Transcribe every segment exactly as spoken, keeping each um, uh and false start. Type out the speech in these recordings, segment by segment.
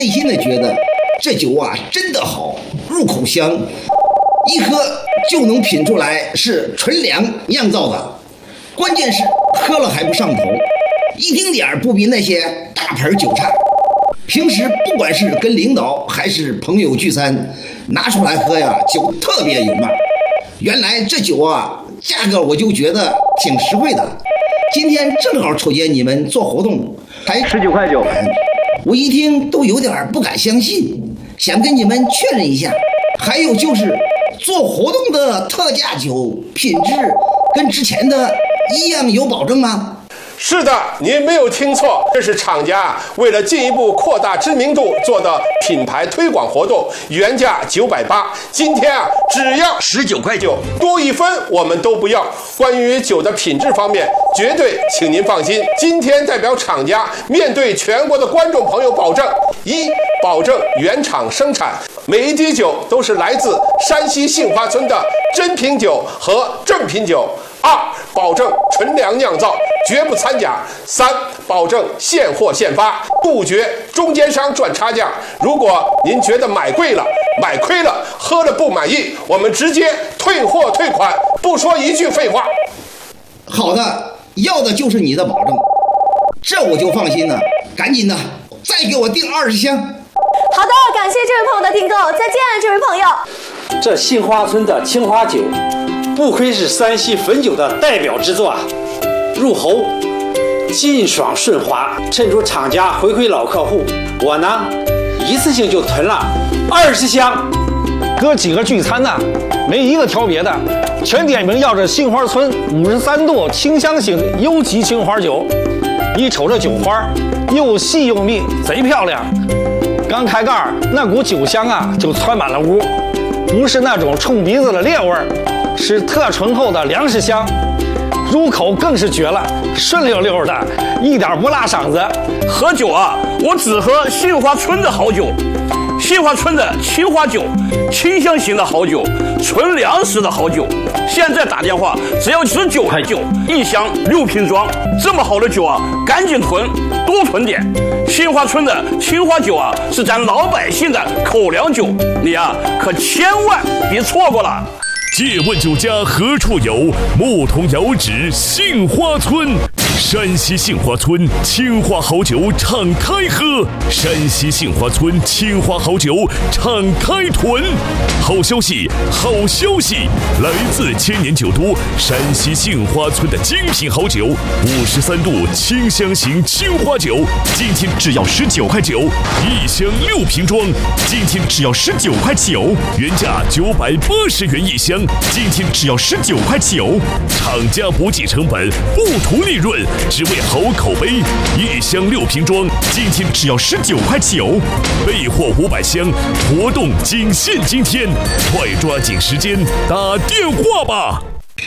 内心的觉得这酒啊真的好，入口香，一喝就能品出来是纯粮酿造的。关键是喝了还不上头，一丁点儿不比那些大盆酒差。平时不管是跟领导还是朋友聚餐，拿出来喝呀，酒特别有面。原来这酒啊，价格我就觉得挺实惠的。今天正好瞅见你们做活动，还十九块九。 我一听都有点不敢相信，想跟你们确认一下。还有就是做活动的特价酒品质跟之前的一样有保证吗？ 是的，您没有听错，这是厂家为了进一步扩大知名度做的品牌推广活动，原价九百八，今天啊只要十九块九，多一分我们都不要。关于酒的品质方面，绝对请您放心。今天代表厂家面对全国的观众朋友保证：一，保证原厂生产，每一滴酒都是来自山西杏花村的真品酒和正品酒。二，保证纯粮酿造，绝不掺假。三，保证现货现发，杜绝中间商赚差价。如果您觉得买贵了、买亏了、喝了不满意，我们直接退货退款，不说一句废话。 好的，要的就是你的保证，这我就放心了。赶紧的，再给我订二十箱。 好的，感谢这位朋友的订购，再见，这位朋友。 这杏花村的青花酒，不愧是山西汾酒的代表之作啊！入喉劲爽顺滑，趁着厂家回馈老客户，我呢一次性就囤了二十箱。 哥几个聚餐呢，没一个挑别的，全点名要这杏花村五十三度清香型优级青花酒。一瞅这酒花，又细又密，贼漂亮。刚开盖那股酒香啊，就窜满了屋，不是那种冲鼻子的烈味儿，是特醇厚的粮食香。入口更是绝了，顺溜溜的，一点不辣嗓子。 喝酒啊，我只喝杏花村的好酒。杏花村的青花酒，清香型的好酒，纯粮食的好酒。现在打电话只要十九块九，一箱六瓶装，这么好的酒啊，赶紧囤，多囤点。杏花村的青花酒啊，是咱老百姓的口粮酒，你啊可千万别错过了。 借问酒家何处有？牧童遥指杏花村。山西杏花村青花好酒敞开喝，山西杏花村青花好酒敞开囤。好消息，好消息！来自千年酒都山西杏花村的精品好酒，五十三度清香型青花酒，今天只要十九块九，一箱六瓶装，今天只要十九块九，原价九百八十元一箱，今天只要十九块九。厂家不计成本，不图利润，只为好口碑。一箱六瓶装，今天只要十九块九，备货五百箱，活动仅限今天，快抓紧时间打电话吧！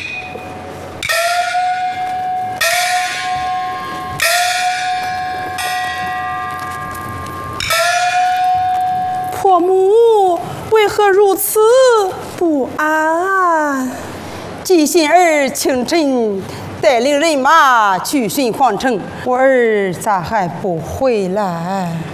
婆母为何如此不安？纪信儿请朕带领人马去寻皇城，我儿咋还不回来？